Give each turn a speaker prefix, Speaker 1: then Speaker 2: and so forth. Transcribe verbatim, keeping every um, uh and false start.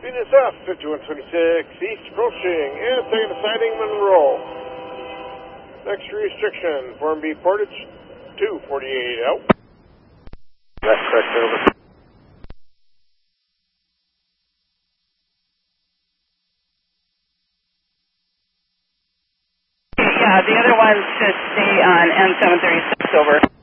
Speaker 1: Venus F, fifty-one twenty-six, east approaching, and taking a sighting Monroe. Next restriction, Form B portage, two forty-eight out.
Speaker 2: That's correct, over.
Speaker 3: Yeah, the other ones should stay on M seven thirty-six, over.